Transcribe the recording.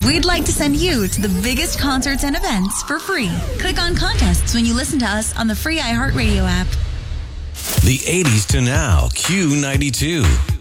We'd like to send you to the biggest concerts and events for free. Click on contests when you listen to us on the free iHeartRadio app. The 80s to now, Q92.